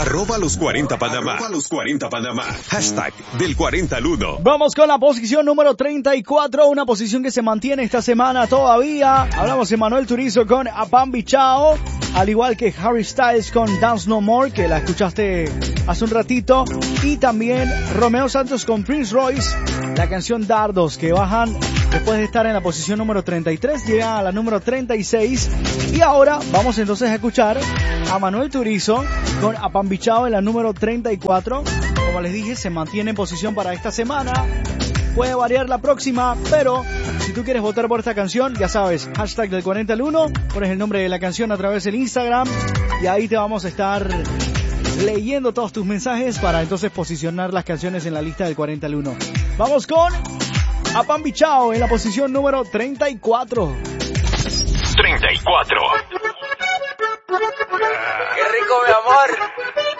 @los40Panamá. @los40Panamá. Hashtag del 40 al 1. Vamos con la posición número 34, una posición que se mantiene esta semana todavía. Hablamos de Manuel Turizo con Apambi Chao, al igual que Harry Styles con Dance No More, que la escuchaste hace un ratito, y también Romeo Santos con Prince Royce, la canción Dardos, que bajan después de estar en la posición número 33, llega a la número 36, y ahora vamos entonces a escuchar a Manuel Turizo con Apambi Chao en la número 34. Como les dije, se mantiene en posición para esta semana. Puede variar la próxima, pero si tú quieres votar por esta canción, ya sabes, hashtag del 40 al 1, pones el nombre de la canción a través del Instagram y ahí te vamos a estar leyendo todos tus mensajes para entonces posicionar las canciones en la lista del 40 al 1. Vamos con Apambi Chao en la posición número 34. 34. ¡Qué rico, mi amor!